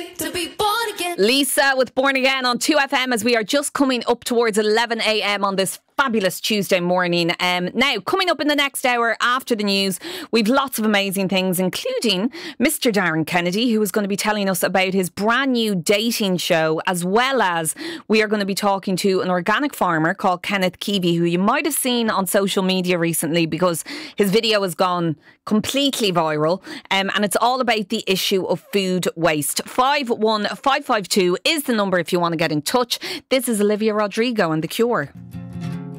To be born again. Lisa with Born Again on 2FM as we are just coming up towards 11 a.m. on this fabulous Tuesday morning. Now, coming up in the next hour after the news, we've lots of amazing things, including Mr. Darren Kennedy, who is going to be telling us about his brand new dating show, as well as we are going to be talking to an organic farmer called Kenneth Keavy, who you might have seen on social media recently because his video has gone completely viral, and it's all about the issue of food waste. 51552 is the number if you want to get in touch. This is Olivia Rodrigo and The Cure.